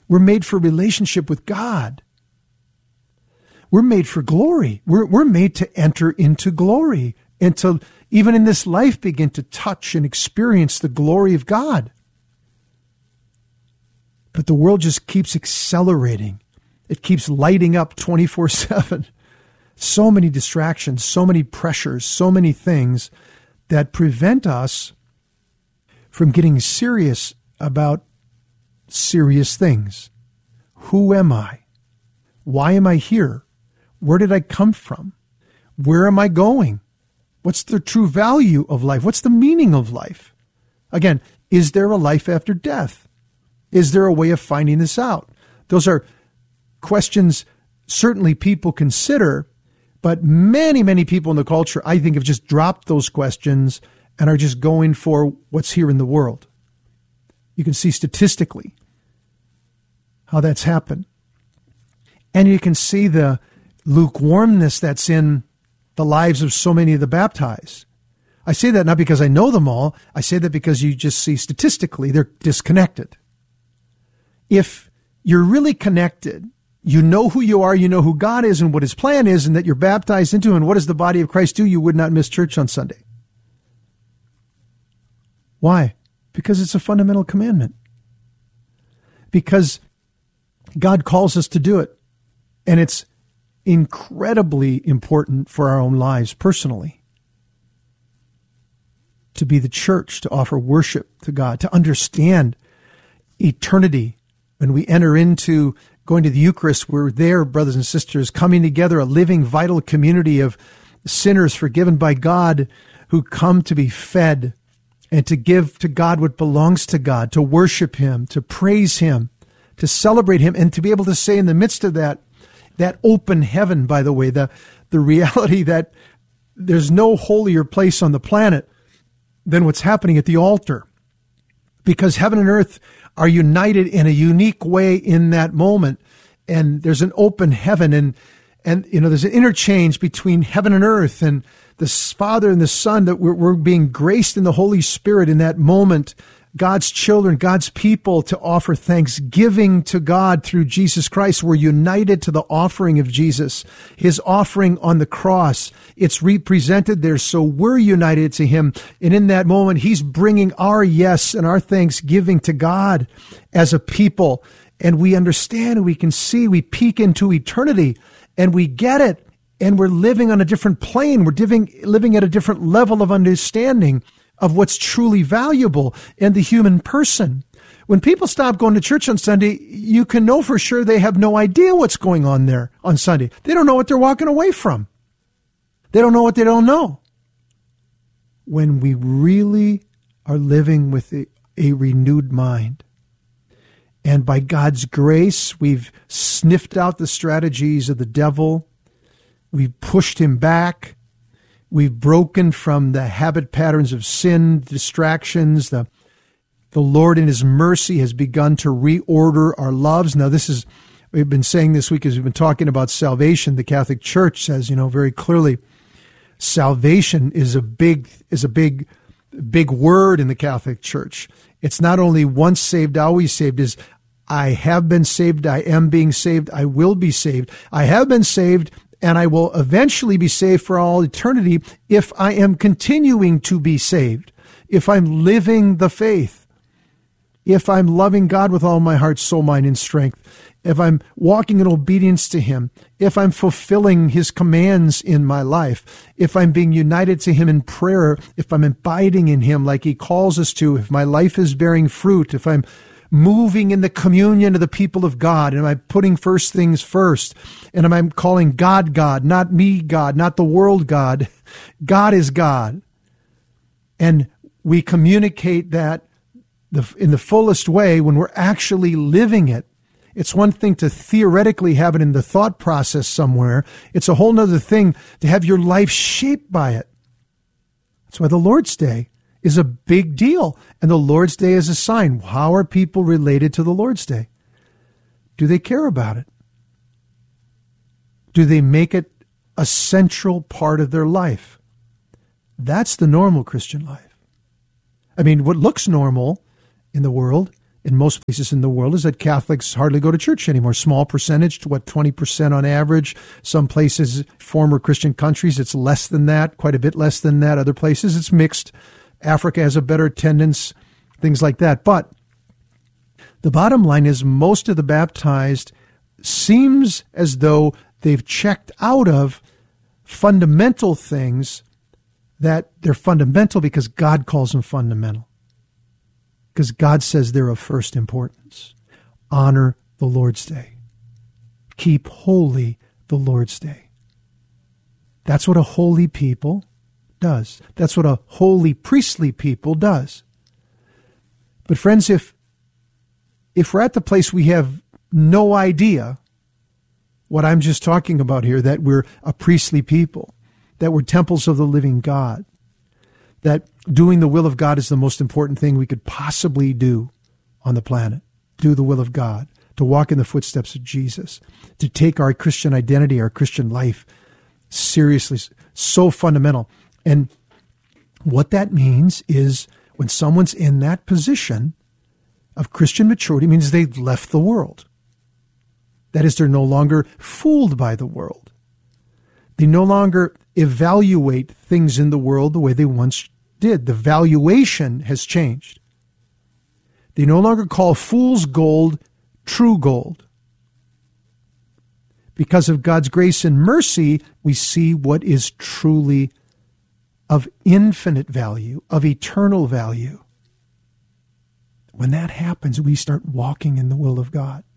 We're made for relationship with God. We're made for glory. We're made to enter into glory and to, even in this life, begin to touch and experience the glory of God. But the world just keeps accelerating. It keeps lighting up 24/7. So many distractions, so many pressures, so many things that prevent us from getting serious about serious things. Who am I? Why am I here? Where did I come from? Where am I going? What's the true value of life? What's the meaning of life? Again, is there a life after death? Is there a way of finding this out? Those are questions certainly people consider, but many, many people in the culture, I think, have just dropped those questions and are just going for what's here in the world. You can see statistically how that's happened. And you can see the lukewarmness that's in the lives of so many of the baptized. I say that not because I know them all. I say that because you just see statistically they're disconnected. If you're really connected, you know who you are, you know who God is and what his plan is and that you're baptized into him, and what does the body of Christ do? You would not miss church on Sunday. Why? Because it's a fundamental commandment. Because God calls us to do it. And it's incredibly important for our own lives personally. To be the church, to offer worship to God, to understand eternity. When we enter into going to the Eucharist, we're there, brothers and sisters, coming together, a living, vital community of sinners forgiven by God who come to be fed and to give to God what belongs to God, to worship him, to praise him, to celebrate him, and to be able to say in the midst of that open heaven, by the way, the reality that there's no holier place on the planet than what's happening at the altar. Because heaven and earth are united in a unique way in that moment. And there's an open heaven and there's an interchange between heaven and earth and the Father and the Son, that we're being graced in the Holy Spirit in that moment. God's children, God's people, to offer thanksgiving to God through Jesus Christ. We're united to the offering of Jesus, his offering on the cross. It's represented there, so we're united to him. And in that moment, he's bringing our yes and our thanksgiving to God as a people. And we understand, and we can see, we peek into eternity, and we get it. And we're living on a different plane. We're living at a different level of understanding of what's truly valuable in the human person. When people stop going to church on Sunday, you can know for sure they have no idea what's going on there on Sunday. They don't know what they're walking away from. They don't know what they don't know. When we really are living with a renewed mind, and by God's grace, we've sniffed out the strategies of the devil, we've pushed him back, we've broken from the habit patterns of sin, distractions. The Lord in his mercy has begun to reorder our loves. Now, we've been saying this week as we've been talking about salvation. The Catholic Church says, very clearly, salvation is a big word in the Catholic Church. It's not only once saved, always saved. Is I have been saved, I am being saved, I will be saved. I have been saved, and I will eventually be saved for all eternity if I am continuing to be saved, if I'm living the faith, if I'm loving God with all my heart, soul, mind, and strength, if I'm walking in obedience to him, if I'm fulfilling his commands in my life, if I'm being united to him in prayer, if I'm abiding in him like he calls us to, if my life is bearing fruit, if I'm moving in the communion of the people of God, and am I putting first things first, and am I calling God God, not me God, not the world God. God is God. And we communicate that in the fullest way when we're actually living it. It's one thing to theoretically have it in the thought process somewhere. It's a whole nother thing to have your life shaped by it. That's why the Lord's Day is a big deal. And the Lord's Day is a sign. How are people related to the Lord's Day? Do they care about it? Do they make it a central part of their life? That's the normal Christian life. I mean, what looks normal in the world in most places in the world is that Catholics hardly go to church anymore. Small percentage, 20% on average. Some places, former Christian countries, it's less than that, quite a bit less than that. Other places, it's mixed. Africa has a better attendance, things like that. But the bottom line is most of the baptized seems as though they've checked out of fundamental things that they're fundamental because God calls them fundamental. Because God says they're of first importance. Honor the Lord's Day. Keep holy the Lord's Day. That's what a holy people does. That's what a holy priestly people does. But friends, if we're at the place we have no idea what I'm just talking about here, that we're a priestly people, that we're temples of the living God, that doing the will of God is the most important thing we could possibly do on the planet. Do the will of God, to walk in the footsteps of Jesus, to take our Christian identity, our Christian life seriously, so fundamental. And what that means is when someone's in that position of Christian maturity, it means they've left the world. That is, they're no longer fooled by the world. They no longer evaluate things in the world the way they once did. The valuation has changed. They no longer call fool's gold true gold. Because of God's grace and mercy, we see what is truly of infinite value, of eternal value. When that happens, we start walking in the will of God.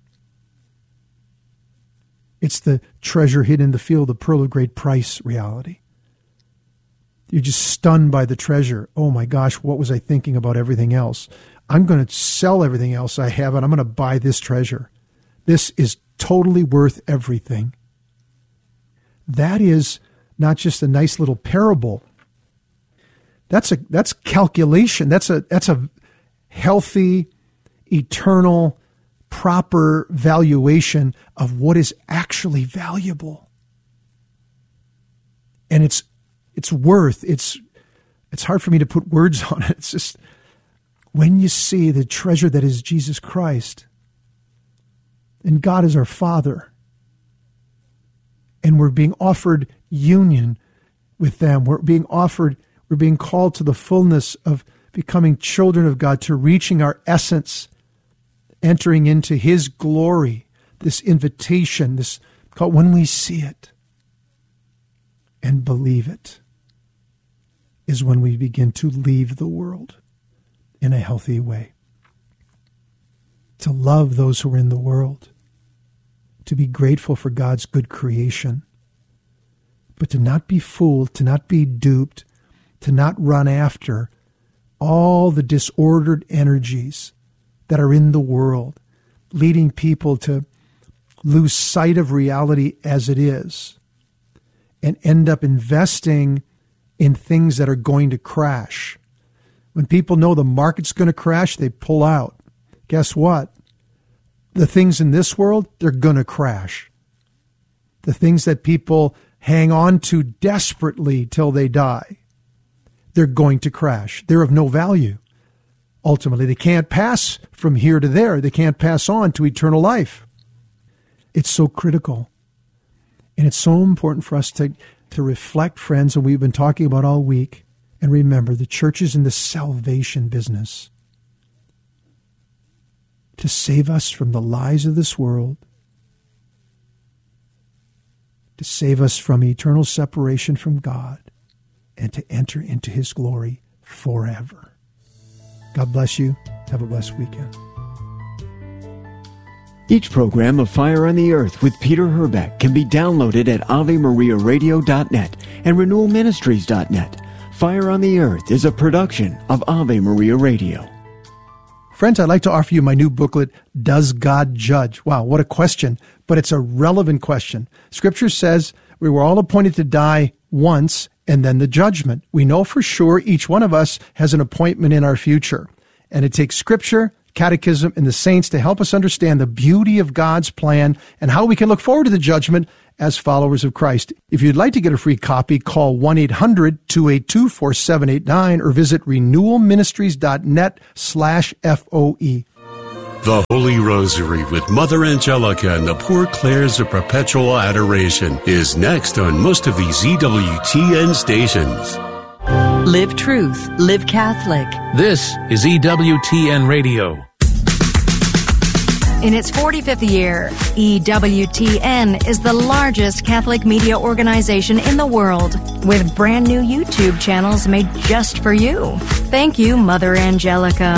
It's the treasure hidden in the field, the pearl of great price reality. You're just stunned by the treasure. Oh my gosh, what was I thinking about everything else? I'm going to sell everything else I have and I'm going to buy this treasure. This is totally worth everything. That is not just a nice little parable. That's calculation. That's a healthy, eternal, proper valuation of what is actually valuable. And it's worth, it's hard for me to put words on it. It's just, when you see the treasure that is Jesus Christ, and God is our Father, and we're being offered union with them, we're being called to the fullness of becoming children of God, to reaching our essence, entering into His glory, this invitation, when we see it and believe it, is when we begin to leave the world in a healthy way. To love those who are in the world, to be grateful for God's good creation, but to not be fooled, to not be duped, to not run after all the disordered energies that are in the world, leading people to lose sight of reality as it is and end up investing in things that are going to crash. When people know the market's going to crash, they pull out. Guess what? The things in this world, they're going to crash. The things that people hang on to desperately till they die, they're going to crash. They're of no value. Ultimately, they can't pass from here to there. They can't pass on to eternal life. It's so critical. And it's so important for us to reflect, friends, and we've been talking about all week. And remember, the church is in the salvation business. To save us from the lies of this world. To save us from eternal separation from God. And to enter into His glory forever. God bless you. Have a blessed weekend. Each program of Fire on the Earth with Peter Herbeck can be downloaded at AveMariaRadio.net and RenewalMinistries.net. Fire on the Earth is a production of Ave Maria Radio. Friends, I'd like to offer you my new booklet, Does God Judge? Wow, what a question, but it's a relevant question. Scripture says we were all appointed to die once and then the judgment. We know for sure each one of us has an appointment in our future. And it takes Scripture, Catechism, and the saints to help us understand the beauty of God's plan and how we can look forward to the judgment as followers of Christ. If you'd like to get a free copy, call 1-800-282-4789 or visit renewalministries.net/FOE. The Holy Rosary with Mother Angelica and the Poor Clares of Perpetual Adoration is next on most of these EWTN stations. Live Truth, Live Catholic. This is EWTN Radio. In its 45th year, EWTN is the largest Catholic media organization in the world, with brand new YouTube channels made just for you. Thank you, Mother Angelica.